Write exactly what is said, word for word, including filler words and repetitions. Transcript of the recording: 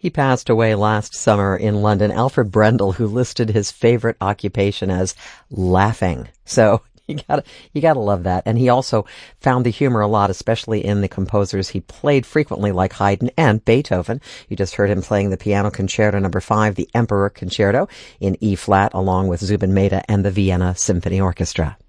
He passed away last summer in London. Alfred Brendel, who listed his favorite occupation as laughing. So you gotta, you gotta love that. And he also found the humor a lot, especially in the composers he played frequently, like Haydn and Beethoven. You just heard him playing the Piano Concerto number five, the Emperor Concerto in E flat, along with Zubin Mehta and the Vienna Symphony Orchestra.